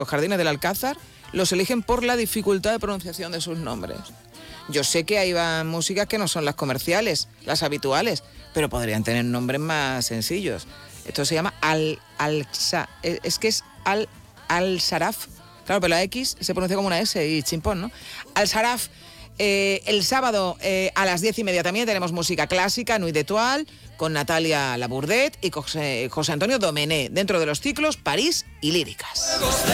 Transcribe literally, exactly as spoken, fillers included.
los Jardines del Alcázar los eligen por la dificultad de pronunciación de sus nombres. Yo sé que ahí van músicas que no son las comerciales, las habituales, pero podrían tener nombres más sencillos. Esto se llama Al... al es que es Al... Al-Saraf. Claro, pero la X se pronuncia como una S y chimpón, ¿no? Al-Saraf. Eh, el sábado eh, a las diez y media también tenemos música clásica, Nuit d'Étoiles, con Natalia Labourdet y José, José Antonio Domenech, dentro de los ciclos París y Líricas.